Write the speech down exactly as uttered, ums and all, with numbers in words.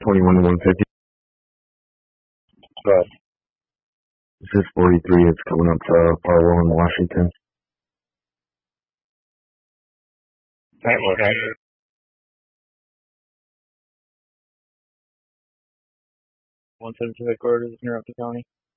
twenty-one to one fifty. Good. This is forty-three. It's coming up to Barlow in Washington. That works. Okay. one seventy-two headquarters, Interrupted County.